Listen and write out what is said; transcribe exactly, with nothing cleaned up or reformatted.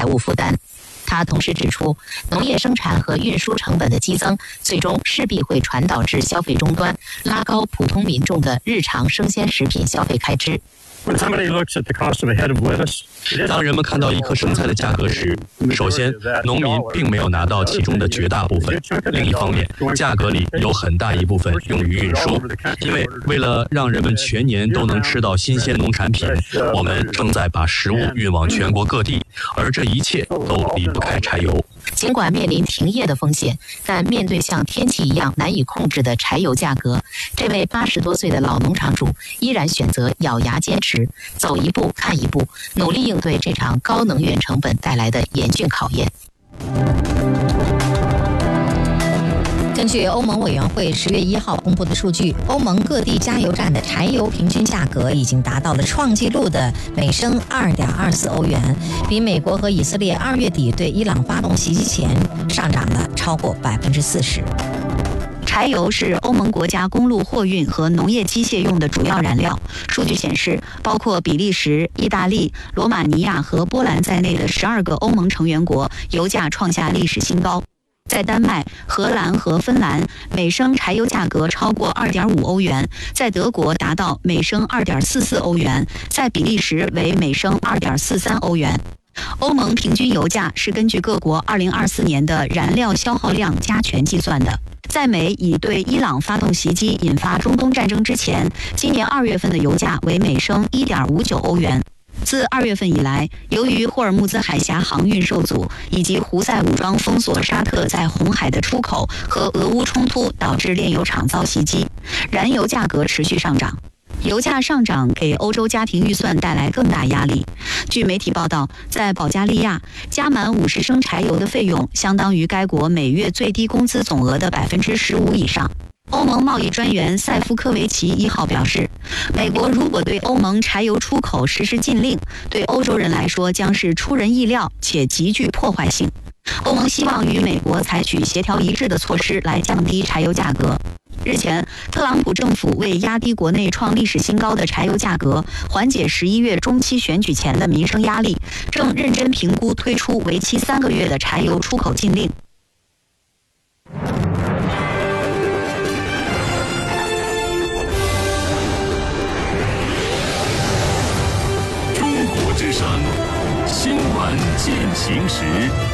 财务负担。他同时指出，农业生产和运输成本的激增，最终势必会传导至消费终端，拉高普通民众的日常生鲜食品消费开支。 当人们看到一颗生菜的价格时，首先，农民并没有拿到其中的绝大部分；另一方面，价格里有很大一部分用于运输，因为为了让人们全年都能吃到新鲜农产品，我们正在把食物运往全国各地，而这一切都离不开柴油。 尽管面临停业的风险，但面对像天气一样难以控制的柴油价格，这位八十多岁的老农场主依然选择咬牙坚持，走一步看一步，努力应对这场高能源成本带来的严峻考验。 根据欧盟委员会十月一号公布的数据，欧盟各地加油站的柴油平均价格已经达到了创纪录的每升二点二四欧元，比美国和以色列二月底对伊朗发动袭击前上涨了超过百分之四十。 柴油是欧盟国家公路货运和农业机械用的主要燃料。数据显示，包括比利时、意大利、罗马尼亚和波兰在内的十二个欧盟成员国油价创下历史新高。在丹麦、荷兰和芬兰，每升柴油价格超过 二点五欧元；在德国达到每升 二点四四欧元；在比利时为每升 二点四三欧元。欧盟平均油价是根据各国二零二四年的燃料消耗量加权计算的。在美已对伊朗发动袭击引发中东战争之前，今年二月份的油价为每升 一点五九欧元。自二月份以来，由于霍尔木兹海峡航运受阻，以及胡塞武装封锁沙特在红海的出口和俄乌冲突导致炼油厂遭袭击，燃油价格持续上涨。油价上涨给欧洲家庭预算带来更大压力。据媒体报道，在保加利亚，加满五十升柴油的费用相当于该国每月最低工资总额的百分之十五以上。欧盟贸易专员塞夫科维奇一号表示，美国如果对欧盟柴油出口实施禁令，对欧洲人来说将是出人意料且极具破坏性。欧盟希望与美国采取协调一致的措施来降低柴油价格。日前，特朗普政府为压低国内创历史新高的柴油价格，缓解十一月中期选举前的民生压力，正认真评估推出为期三个月的柴油出口禁令。 中国之声，新闻进行时。